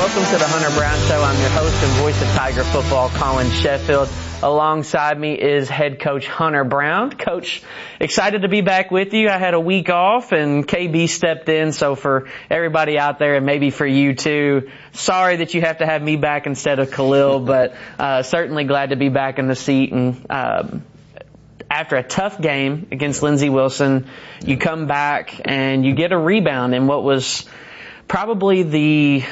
Welcome to the Hunter Brown Show. I'm your host and voice of Tiger football, Colin Sheffield. Alongside me is head coach Hunter Brown. Coach, excited to be back with you. I had a week off and KB stepped in, so for everybody out there and maybe for you too, sorry that you have to have me back instead of Khalil, but certainly glad to be back in the seat. And after a tough game against Lindsey Wilson, you come back and you get a rebound in what was probably the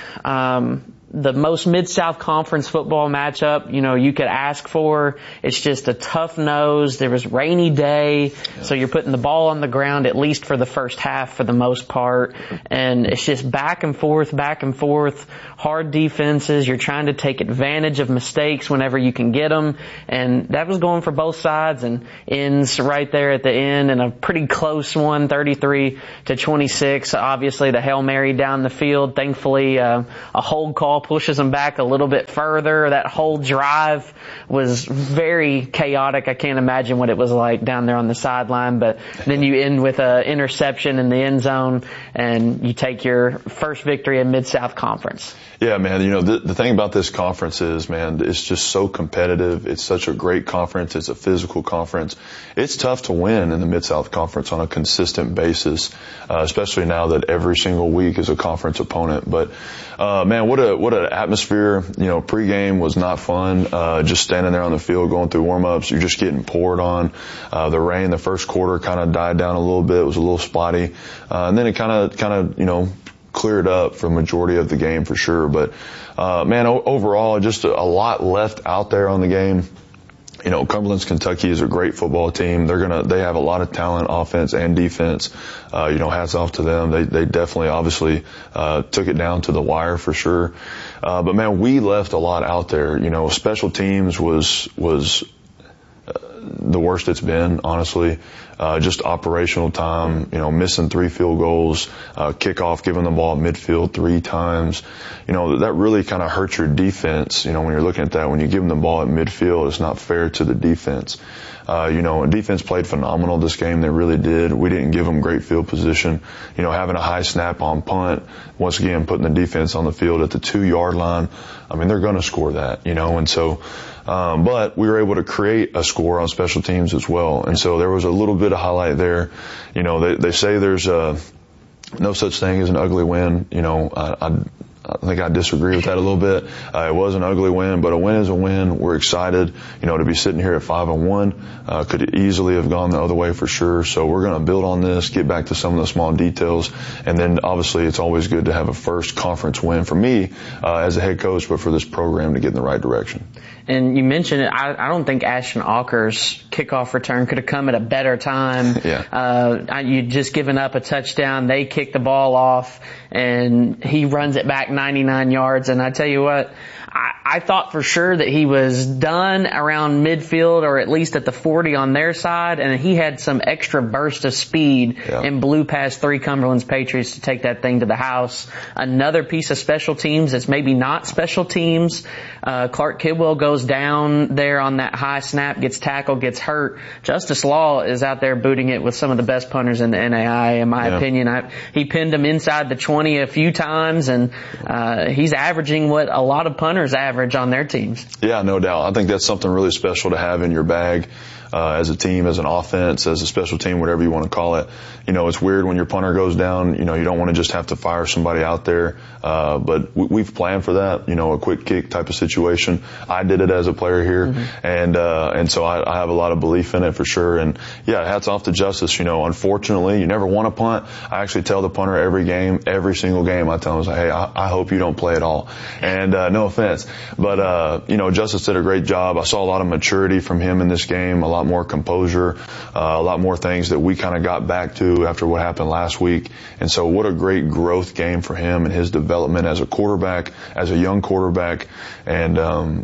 most Mid-South Conference football matchup, you could ask for. It's just a tough nose. There was rainy day, so you're putting the ball on the ground at least for the first half for the most part. And it's just back and forth, hard defenses. You're trying to take advantage of mistakes whenever you can get them. And that was going for both sides and ends right there at the end in a pretty close one, 33-26. Obviously the Hail Mary down the field. Thankfully, a hold call pushes them back a little bit further. That whole drive was very chaotic. I can't imagine what it was like down there on the sideline, but then you end with an interception in the end zone and you take your first victory in Mid-South Conference. Yeah, man, the thing about this conference is, man, it's just so competitive. It's such a great conference. It's a physical conference. It's tough to win in the Mid-South Conference on a consistent basis, especially now that every single week is a conference opponent. But, man, what an atmosphere. Pregame was not fun. Just standing there on the field going through warm-ups. You're just getting poured on. The rain, the first quarter kind of died down a little bit. It was a little spotty. And then it kind of, cleared up for the majority of the game for sure. But, man, overall, just a lot left out there on the game. Cumberland's Kentucky is a great football team. They have a lot of talent, offense and defense. Hats off to them. They definitely, obviously, took it down to the wire for sure. But man, we left a lot out there. Special teams was the worst it's been, honestly. Just operational time, missing 3 field goals, kickoff, giving the ball at midfield 3 times. That really kind of hurts your defense. When you're looking at that, when you give them the ball at midfield, it's not fair to the defense. And defense played phenomenal this game. They really did. We didn't give them great field position. Having a high snap on punt, once again, putting the defense on the field at the 2-yard line. I mean, they're going to score that, and so, but we were able to create a score on special teams as well. And so there was a little bit of highlight there. They say there's no such thing as an ugly win. I think I disagree with that a little bit. It was an ugly win, but a win is a win. We're excited, to be sitting here at 5-1. Could easily have gone the other way for sure. So we're going to build on this, get back to some of the small details. And then obviously it's always good to have a first conference win for me, as a head coach, but for this program to get in the right direction. And you mentioned it. I don't think Ashton Auker's kickoff return could have come at a better time. Yeah. You'd just given up a touchdown. They kick the ball off, and he runs it back 99 yards. And I tell you what, I thought for sure that he was done around midfield or at least at the 40 on their side, and he had some extra burst of speed and blew past 3 Cumberland's Patriots to take that thing to the house. Another piece of special teams that's maybe not special teams. Clark Kidwell goes down there on that high snap, gets tackled, gets hurt. Justice Law is out there booting it with some of the best punters in the NAI, in my opinion. He pinned him inside the 20 a few times, and he's averaging what a lot of punters average on their teams. Yeah, no doubt. I think that's something really special to have in your bag. As a team, as an offense, as a special team, whatever you want to call it. It's weird when your punter goes down, you don't want to just have to fire somebody out there. But we've planned for that, a quick kick type of situation. I did it as a player here. Mm-hmm. And so I have a lot of belief in it for sure. And yeah, hats off to Justice. Unfortunately, you never want to punt. I actually tell the punter every single game, I tell him, hey, I hope you don't play at all. And, no offense. But, Justice did a great job. I saw a lot of maturity from him in this game, a lot more composure, a lot more things that we kind of got back to after what happened last week. And so what a great growth game for him and his development as a quarterback, as a young quarterback. And,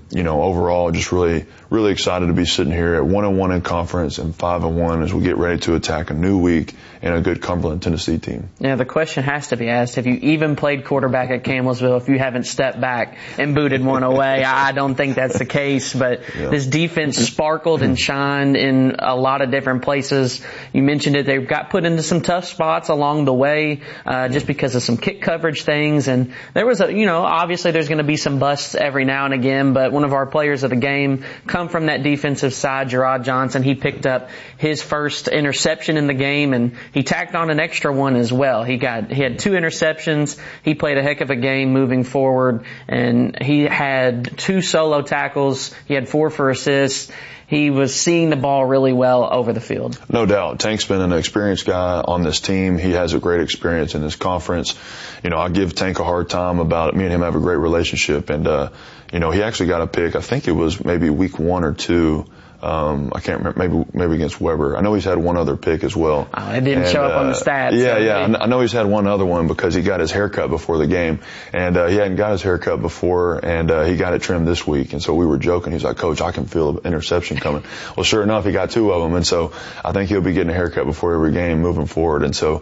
overall just really, really excited to be sitting here at 1-1 in conference and 5-1 as we get ready to attack a new week and a good Cumberland, Tennessee team. Yeah, the question has to be asked, have you even played quarterback at Campbellsville if you haven't stepped back and booted one away? I don't think that's the case, but this defense sparkled and shined. hand in a lot of different places. You mentioned it. They got put into some tough spots along the way, just because of some kick coverage things. And there was obviously there's going to be some busts every now and again, but one of our players of the game come from that defensive side, Gerard Johnson. He picked up his first interception in the game, and he tacked on an extra one as well. He had 2 interceptions. He played a heck of a game moving forward, and he had 2 solo tackles. He had 4 for assists. He was seeing the ball really well over the field. No doubt. Tank's been an experienced guy on this team. He has a great experience in this conference. I give Tank a hard time about it. Me and him have a great relationship. And, he actually got a pick. I think it was maybe week 1 or 2. I can't remember, maybe against Weber. I know he's had one other pick as well. Oh, it didn't show up on the stats. Yeah. I know he's had one other one because he got his haircut before the game, and he hadn't got his haircut before, and he got it trimmed this week. And so we were joking. He's like, "Coach, I can feel an interception coming." Well, sure enough, he got 2 of them, and so I think he'll be getting a haircut before every game moving forward. And so,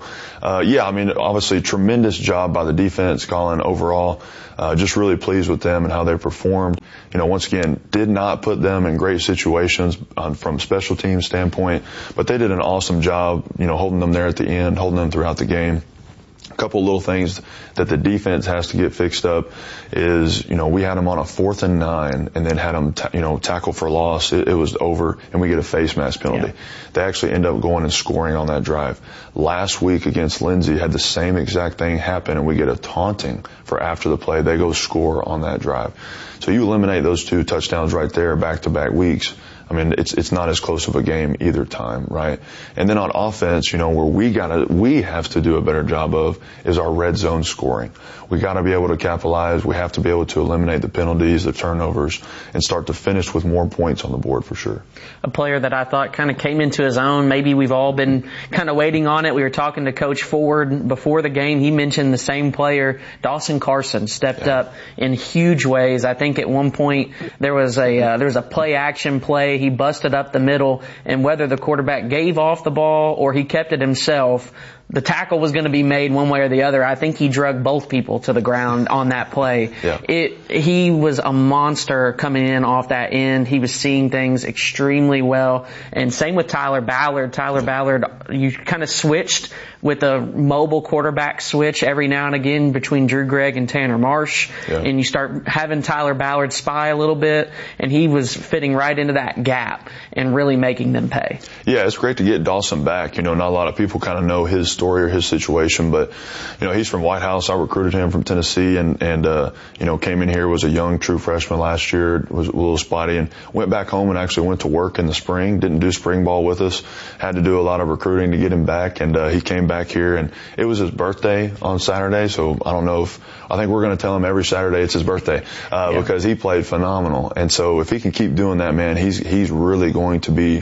obviously, tremendous job by the defense, Colin, overall. Just really pleased with them and how they performed. Once again, did not put them in great situations from special teams standpoint, but they did an awesome job, holding them there at the end, holding them throughout the game. A couple of little things that the defense has to get fixed up is, we had them on a 4th and 9 and then had them, tackle for loss. It was over, and we get a face mask penalty. Yeah. They actually end up going and scoring on that drive. Last week against Lindsay had the same exact thing happen, and we get a taunting for after the play. They go score on that drive. So you eliminate those 2 touchdowns right there back-to-back weeks. It's not as close of a game either time, right? And then on offense, where we have to do a better job of is our red zone scoring. We got to be able to capitalize. We have to be able to eliminate the penalties, the turnovers, and start to finish with more points on the board for sure. A player that I thought kind of came into his own. Maybe we've all been kind of waiting on it. We were talking to Coach Ford before the game. He mentioned the same player, Dawson Carson, stepped up in huge ways. I think at one point there was a play action play. He busted up the middle, and whether the quarterback gave off the ball or he kept it himself, the tackle was going to be made one way or the other. I think he drug both people to the ground on that play. Yeah. He was a monster coming in off that end. He was seeing things extremely well. And same with Tyler Ballard. Tyler Ballard, you kind of switched with a mobile quarterback switch every now and again between Drew Gregg and Tanner Marsh. Yeah. And you start having Tyler Ballard spy a little bit, and he was fitting right into that gap and really making them pay. Yeah, it's great to get Dawson back. Not a lot of people kind of know his story or his situation, but he's from White House. I recruited him from Tennessee, and came in here, was a young true freshman last year, was a little spotty, and went back home and actually went to work in the spring. Didn't do spring ball with us. Had to do a lot of recruiting to get him back, and he came back here, and it was his birthday on Saturday, so I think we're going to tell him every Saturday it's his birthday, because he played phenomenal. And so if he can keep doing that, man, he's really going to be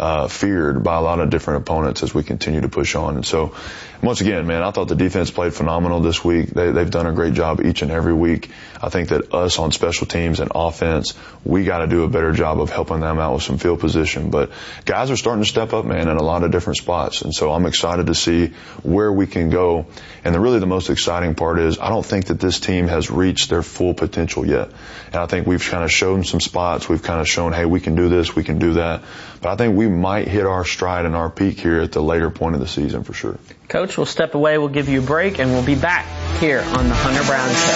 feared by a lot of different opponents as we continue to push on. And so once again, man, I thought the defense played phenomenal this week. They've done a great job each and every week. I think that us on special teams and offense, we got to do a better job of helping them out with some field position. But guys are starting to step up, man, in a lot of different spots. And so I'm excited to see where we can go. And really the most exciting part is I don't think that this team has reached their full potential yet. And I think we've kind of shown some spots. We've kind of shown, hey, we can do this, we can do that. But I think we might hit our stride and our peak here at the later point of the season for sure. Coach, we'll step away. We'll give you a break, and we'll be back here on the Hunter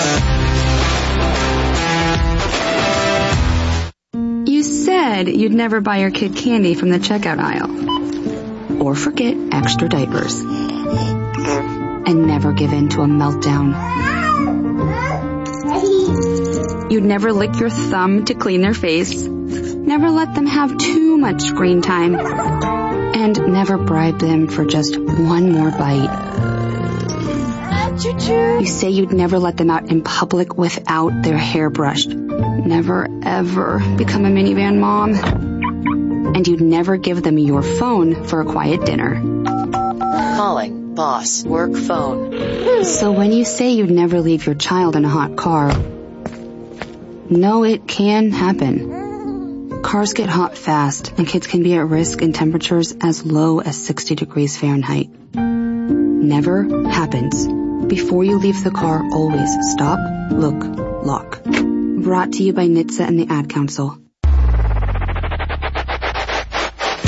Brown Show. You said you'd never buy your kid candy from the checkout aisle. Or forget extra diapers. And never give in to a meltdown. You'd never lick your thumb to clean their face. Never let them have too much screen time. And never bribe them for just one more bite. You say you'd never let them out in public without their hair brushed. Never, ever become a minivan mom. And you'd never give them your phone for a quiet dinner. Calling boss work phone. So when you say you'd never leave your child in a hot car, no, it can happen. Cars get hot fast, and kids can be at risk in temperatures as low as 60 degrees Fahrenheit. Never happens. Before you leave the car, always stop, look, lock. Brought to you by NHTSA and the Ad Council.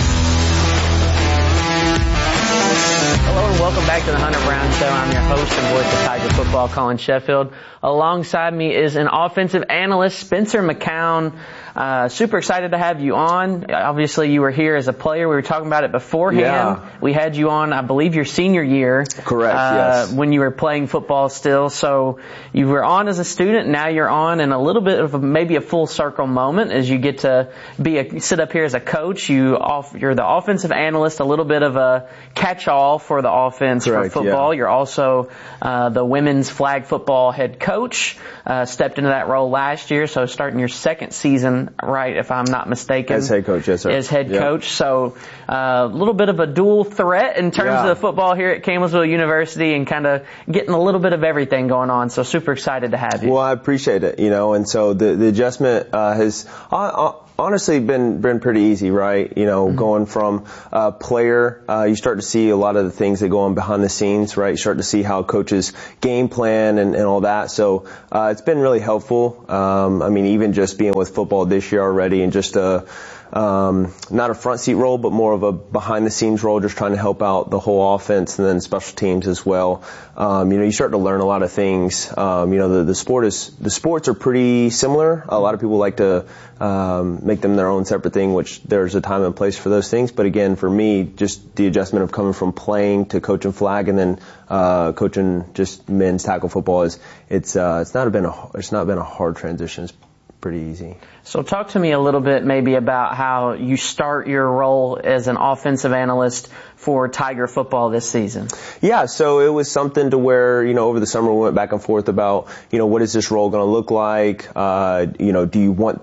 back to the Hunter Brown Show. I'm your host and voice of Tiger football, Colin Sheffield. Alongside me is an offensive analyst, Spencer McCown. Super excited to have you on. Obviously, you were here as a player. We were talking about it beforehand. Yeah. We had you on, I believe, your senior year. Correct, yes. When you were playing football still. So you were on as a student. Now you're on in a little bit of maybe a full circle moment as you get to sit up here as a coach. You're the offensive analyst, a little bit of a catch-all for the offense. Correct, for football. yeah. You're also the women's flag football head coach. Stepped into that role last year, so starting your second season, right, if I'm not mistaken. As head coach, yes, sir. As head coach. So a little bit of a dual threat in terms of the football here at Campbellsville University and kind of getting a little bit of everything going on. So super excited to have you. Well, I appreciate it, and so the adjustment has honestly been pretty easy, right? Going from player, you start to see a lot of the things that go on behind the scenes, right? You start to see how coaches game plan and all that. So it's been really helpful. Even just being with football this year already and just not a front seat role, but more of a behind the scenes role, just trying to help out the whole offense and then special teams as well. You start to learn a lot of things. The sports are pretty similar. A lot of people like to make them their own separate thing, which there's a time and place for those things. But again, for me, just the adjustment of coming from playing to coaching flag and then coaching just men's tackle football it's not been a hard transition. It's pretty easy. So talk to me a little bit maybe about how you start your role as an offensive analyst for Tiger football this season. Yeah, so it was something to where, over the summer we went back and forth about, what is this role going to look like? Do you want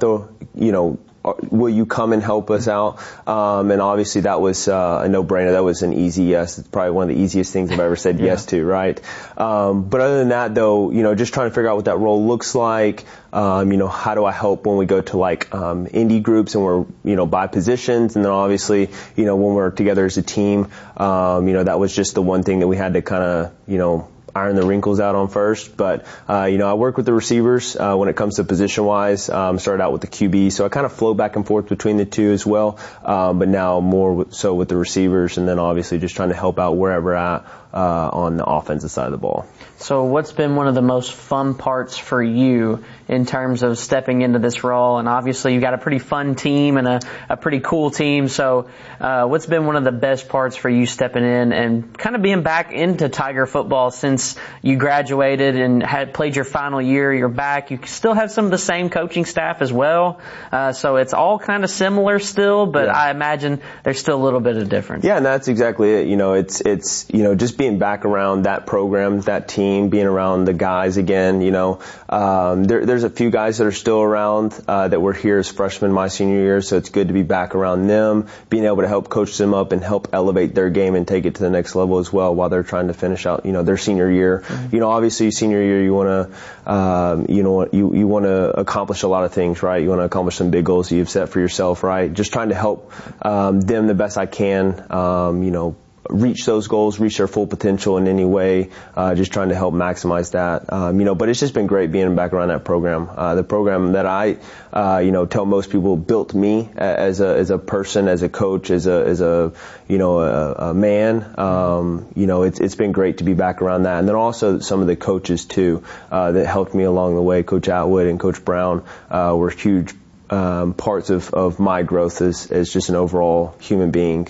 will you come and help us out? And obviously that was a no-brainer. That was an easy yes. It's probably one of the easiest things I've ever said yes to, right? But other than that, though, just trying to figure out what that role looks like. How do I help when we go to indie groups and we're, by positions. And then obviously, when we're together as a team, that was just the one thing that we had to kind of, iron the wrinkles out on first. But, I work with the receivers when it comes to position-wise. Started out with the QB, so I kind of flow back and forth between the two as well. But now more so with the receivers, and then obviously just trying to help out wherever at on the offensive side of the ball. So what's been one of the most fun parts for you in terms of stepping into this role? And obviously you got a pretty fun team and a pretty cool team. So what's been one of the best parts for you stepping in and kind of being back into Tiger football since you graduated and had played your final year? You're back. You still have some of the same coaching staff as well. So it's all kind of similar still, but I imagine there's still a little bit of difference. Yeah, and that's exactly it. It's just being back around that program, that team, being around the guys again. There's a few guys that are still around that were here as freshmen my senior year, so it's good to be back around them, being able to help coach them up and help elevate their game and take it to the next level as well while they're trying to finish out, their senior year. Mm-hmm. Obviously senior year you want to, you want to accomplish a lot of things, right? You want to accomplish some big goals that you've set for yourself, right? Just trying to help them the best I can, reach those goals, reach their full potential in any way, just trying to help maximize that. But it's just been great being back around that program. The program that I, tell most people built me as a person, as a coach, as a man. It's been great to be back around that. And then also some of the coaches too, that helped me along the way. Coach Atwood and Coach Brown, were huge parts of my growth as just an overall human being.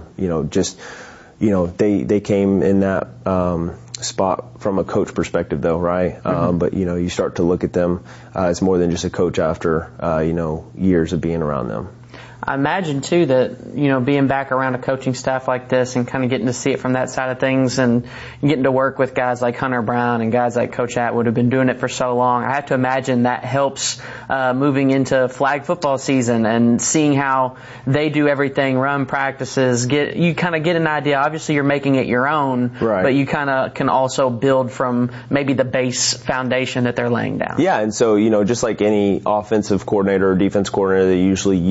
They came in that spot from a coach perspective though, right? Mm-hmm. But you start to look at them as more than just a coach after years of being around them. I imagine too that, being back around a coaching staff like this and kind of getting to see it from that side of things and getting to work with guys like Hunter Brown and guys like Coach Atwood who've been doing it for so long, I have to imagine that helps moving into flag football season and seeing how they do everything, run practices, you kind of get an idea. Obviously you're making it your own, right, but you kind of can also build from maybe the base foundation that they're laying down. Yeah, and so, just like any offensive coordinator or defense coordinator, they usually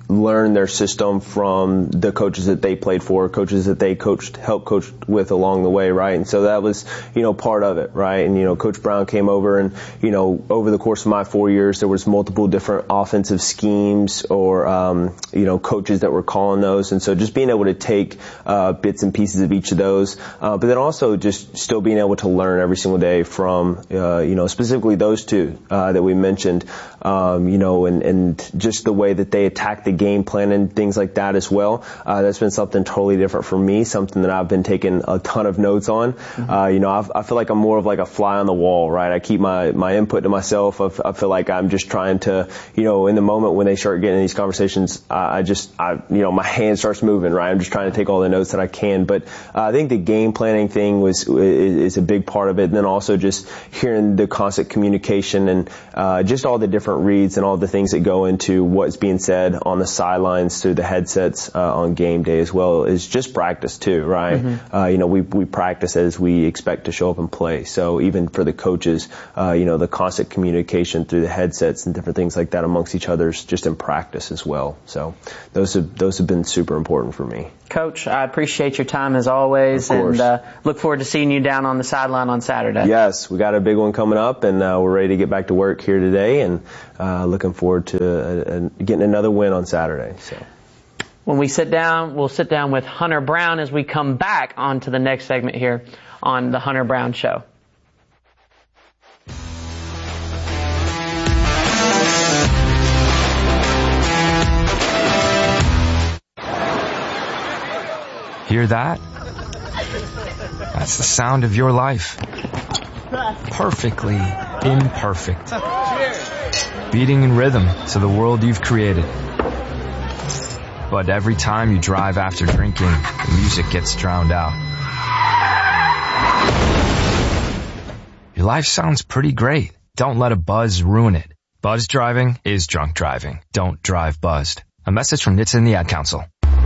learn their system from the coaches that they played for, coaches that they helped coach with along the way, right? And so that was, part of it, right? And, Coach Brown came over and, over the course of my 4 years, there was multiple different offensive schemes or, coaches that were calling those. And so just being able to take bits and pieces of each of those, but then also just still being able to learn every single day from, specifically those two that we mentioned, and just the way that they attack the game plan and things like that as well. That's been something totally different for me, something that I've been taking a ton of notes on. Mm-hmm. I feel like I'm more of like a fly on the wall, right? I keep my input to myself. I feel like I'm just trying to, in the moment when they start getting in these conversations, my hand starts moving, right? I'm just trying to take all the notes that I can. But I think the game planning thing is a big part of it. And then also just hearing the constant communication and just all the different reads and all the things that go into what's being said on the sidelines through the headsets on game day as well is just practice too, right? Mm-hmm. We practice as we expect to show up and play. So even for the coaches, the constant communication through the headsets and different things like that amongst each other is just in practice as well. So those have been super important for me. Coach, I appreciate your time as always, and look forward to seeing you down on the sideline on Saturday. Yes, we got a big one coming up, and we're ready to get back to work here today, and looking forward to getting another win on Saturday. So, when we sit down, we'll sit down with Hunter Brown as we come back on to the next segment here on the Hunter Brown Show. Hear that? That's the sound of your life. Perfectly imperfect. Beating in rhythm to the world you've created. But every time you drive after drinking, the music gets drowned out. Your life sounds pretty great. Don't let a buzz ruin it. Buzz driving is drunk driving. Don't drive buzzed. A message from NHTSA and the Ad Council.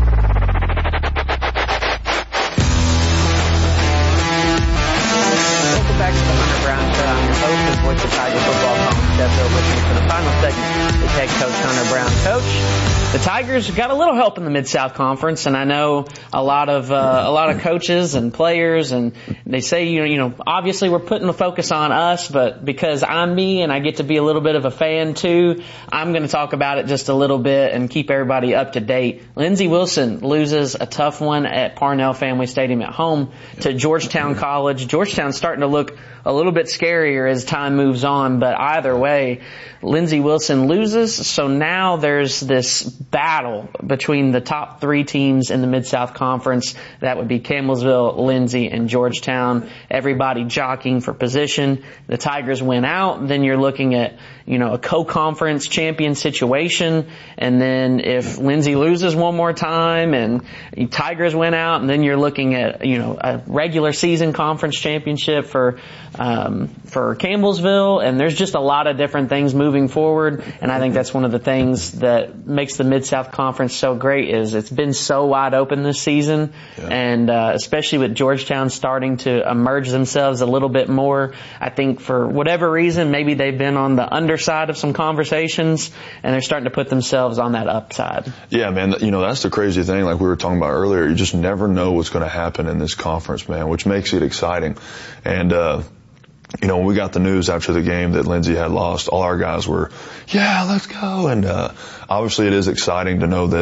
Back to the Hunter Brown Show. I'm your host and voice of Tiger football, Colin Sheffield, listening for the final segment with head coach Hunter Brown. Coach, the Tigers got a little help in the Mid-South Conference, and I know a lot of coaches and players, and they say, obviously we're putting the focus on us, but because I'm me and I get to be a little bit of a fan too, I'm going to talk about it just a little bit and keep everybody up to date. Lindsey Wilson loses a tough one at Parnell Family Stadium at home to Georgetown College. Georgetown's starting to look a little bit scarier as time moves on, but either way, Lindsey Wilson loses, so now there's this battle between the top three teams in the Mid-South Conference. That would be Campbellsville, Lindsey, and Georgetown. Everybody jockeying for position. The Tigers win out, then you're looking at, a co-conference champion situation, and then if Lindsey loses one more time and Tigers win out, and then you're looking at, a regular season conference championship for Campbellsville, and there's just a lot of different things moving forward, and I think that's one of the things that makes the Mid-South Conference so great is it's been so wide open this season, and especially with Georgetown starting to emerge themselves a little bit more. I think for whatever reason, maybe they've been on the underside of some conversations, and they're starting to put themselves on that upside. Yeah, man, that's the crazy thing, like we were talking about earlier. You just never know what's going to happen in this conference, man, which makes it exciting. And when we got the news after the game that Lindsey had lost, all our guys were, yeah, let's go. And obviously it is exciting to know that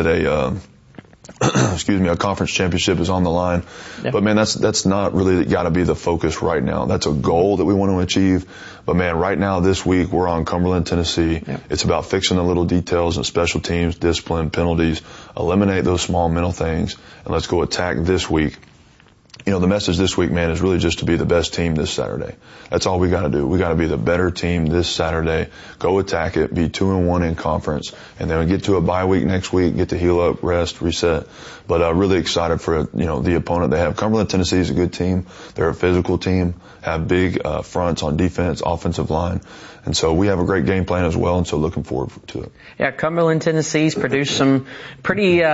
a conference championship is on the line. Yeah. But man, that's not really got to be the focus right now. That's a goal that we want to achieve. But man, right now this week we're on Cumberland, Tennessee. Yeah. It's about fixing the little details and special teams, discipline, penalties, eliminate those small mental things, and let's go attack this week. The message this week, man, is really just to be the best team this Saturday. That's all we got to do. We got to be the better team this Saturday. Go attack it. Be 2-1 in conference, and then we get to a bye week next week. Get to heal up, rest, reset. But really excited for the opponent they have. Cumberland, Tennessee is a good team. They're a physical team. Have big fronts on defense, offensive line. And so we have a great game plan as well, and so looking forward to it. Yeah, Cumberland, Tennessee's produced some pretty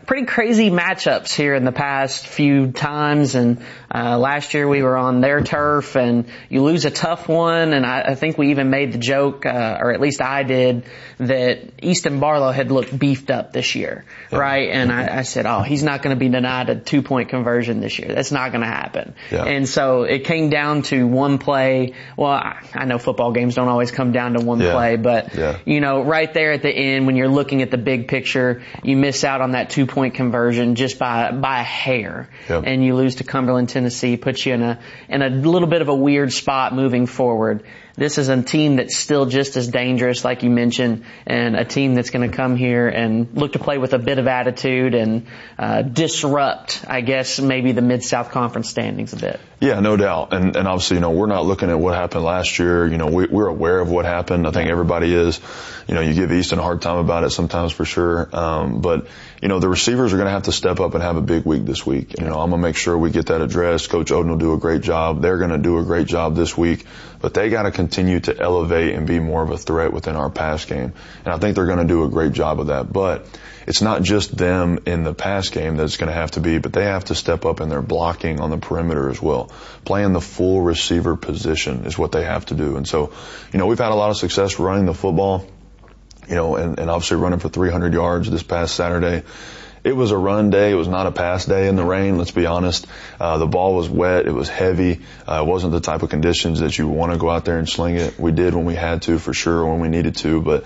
pretty crazy matchups here in the past few times. And last year we were on their turf, and you lose a tough one. And I think we even made the joke, or at least I did, that Easton Barlow had looked beefed up this year, right? And I said, oh, he's not going to be denied a 2-point conversion this year. That's not going to happen. Yeah. And so it came down to one play. Well, I know football games don't always come down to one play, but you know, right there at the end, when you're looking at the big picture, you miss out on that 2-point conversion just by a hair, and you lose to Cumberland, Tennessee, puts you in a little bit of a weird spot moving forward. This is a team that's still just as dangerous, like you mentioned, and a team that's going to come here and look to play with a bit of attitude and disrupt, I guess, maybe the Mid-South Conference standings a bit. Yeah, no doubt. And obviously, you know, we're not looking at what happened last year. You know, we're aware of what happened. I think everybody is. You know, you give Easton a hard time about it sometimes for sure. But, you know, the receivers are going to have to step up and have a big week this week. You know, I'm going to make sure we get that addressed. Coach Oden will do a great job. They're going to do a great job this week. But they got to continue to elevate and be more of a threat within our pass game. And I think they're going to do a great job of that. But it's not just them in the pass game that's going to have to be, but they have to step up in their blocking on the perimeter as well. Playing the full receiver position is what they have to do. And so, you know, we've had a lot of success running the football, you know, and obviously running for 300 yards this past Saturday. It was a run day. It was not a pass day in the rain, let's be honest. The ball was wet. It was heavy. It wasn't the type of conditions that you want to go out there and sling it. We did when we had to, for sure, when we needed to. But,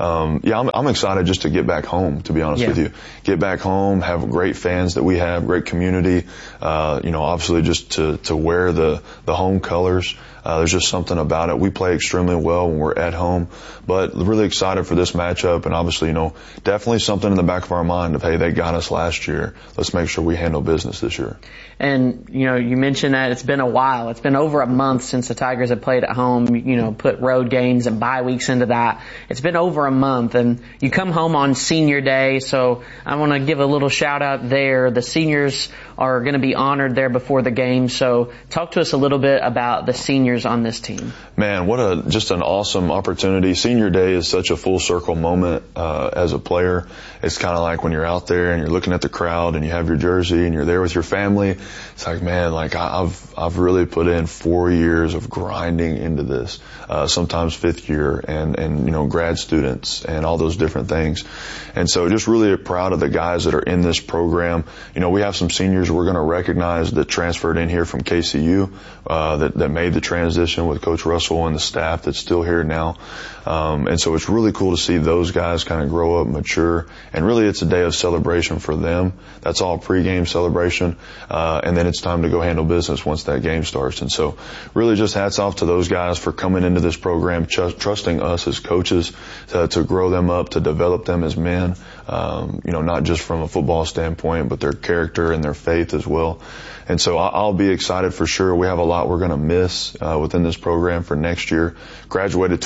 I'm excited just to get back home, to be honest with you. Get back home, have great fans that we have, great community. You know, obviously just to wear the home colors. There's just something about it. We play extremely well when we're at home, but really excited for this matchup. And obviously, you know, definitely something in the back of our mind of, hey, they got us last year. Let's make sure we handle business this year. And, you know, you mentioned that it's been a while. It's been over a month since the Tigers have played at home, you know, put road games and bye weeks into that. It's been over a month, and you come home on senior day. So I want to give a little shout out there. The seniors are going to be honored there before the game. So talk to us a little bit about the seniors on this team. Man, what just an awesome opportunity. Senior day is such a full circle moment as a player. It's kind of like when you're out there and you're looking at the crowd and you have your jersey and you're there with your family. It's like, man, like I've really put in 4 years of grinding into this. Sometimes 5th year and you know, grad students and all those different things. And so just really proud of the guys that are in this program. You know, we have some seniors we're going to recognize that transferred in here from KCU, that made the transition with Coach Russell and the staff that's still here now. And so it's really cool to see those guys kind of grow up, mature, and really it's a day of celebration for them. That's all pregame celebration. And then it's time to go handle business once that game starts. And so really just hats off to those guys for coming into this program, trusting us as coaches to grow them up, to develop them as men, you know, not just from a football standpoint, but their character and their faith as well. And so I'll be excited for sure. We have a lot we're going to miss within this program for next year. Graduated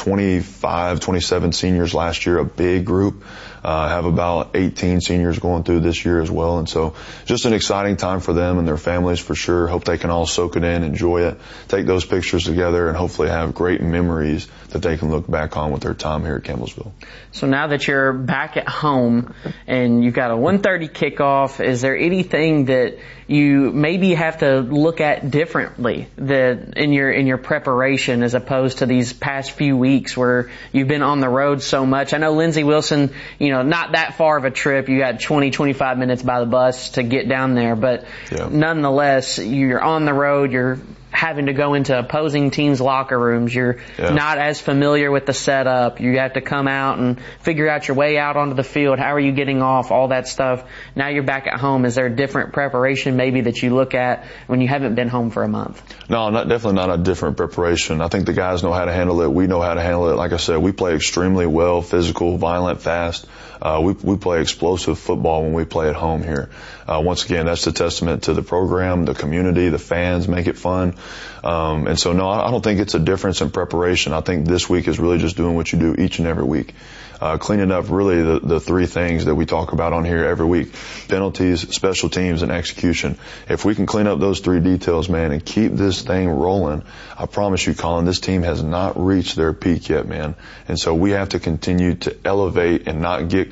27 seniors last year, a big group. Have about 18 seniors going through this year as well. And so just an exciting time for them and their families for sure. Hope they can all soak it in, enjoy it, take those pictures together, and hopefully have great memories that they can look back on with their time here at Campbellsville. So now that you're back at home and you've got a 1:30 kickoff, is there anything that you maybe have to look at differently that in your preparation as opposed to these past few weeks where you've been on the road so much? I know Lindsey Wilson, you know, not that far of a trip. You got 20-25 minutes by the bus to get down there, but nonetheless, you're on the road, you're having to go into opposing teams' locker rooms. You're not as familiar with the setup. You have to come out and figure out your way out onto the field. How are you getting off? All that stuff. Now you're back at home. Is there a different preparation maybe that you look at when you haven't been home for a month? No, definitely not a different preparation. I think the guys know how to handle it. We know how to handle it. Like I said, we play extremely well, physical, violent, fast. We play explosive football when we play at home here. Once again, that's a testament to the program, the community, the fans make it fun. And so, no, I don't think it's a difference in preparation. I think this week is really just doing what you do each and every week. Cleaning up really the three things that we talk about on here every week: penalties, special teams, and execution. If we can clean up those three details, man, and keep this thing rolling, I promise you, Colin, this team has not reached their peak yet, man. And so we have to continue to elevate and not get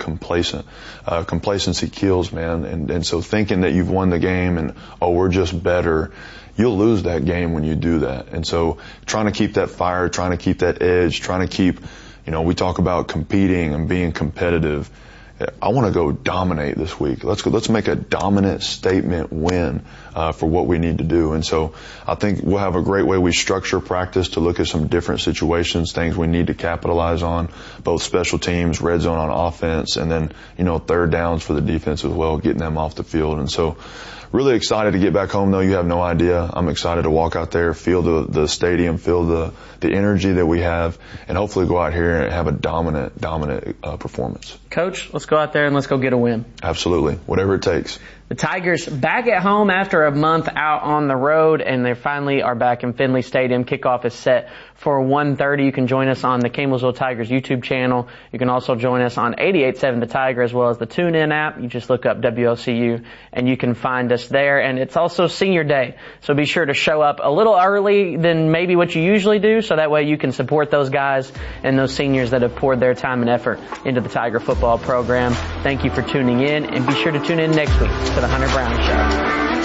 complacent. Complacency kills, man. And so thinking that you've won the game and, oh, we're just better, you'll lose that game when you do that. And so trying to keep that fire, trying to keep that edge, trying to keep, we talk about competing and being competitive. I want to go dominate this week. Let's make a dominant statement win for what we need to do. And so I think we'll have a great way we structure practice to look at some different situations, things we need to capitalize on, both special teams, red zone on offense, and then, third downs for the defense as well, getting them off the field. And so really excited to get back home, though. You have no idea. I'm excited to walk out there, feel the stadium, feel the energy that we have, and hopefully go out here and have a dominant performance. Coach, let's go out there and let's go get a win. Absolutely. Whatever it takes. The Tigers back at home after a month out on the road, and they finally are back in Finley Stadium. Kickoff is set for 1:30. You can join us on the Campbellsville Tigers YouTube channel. You can also join us on 88.7 The Tiger as well as the TuneIn app. You just look up WLCU and you can find us there. And it's also Senior Day, so be sure to show up a little early than maybe what you usually do, so that way you can support those guys and those seniors that have poured their time and effort into the Tiger football program. Thank you for tuning in, and be sure to tune in next week to the Hunter Brown Show.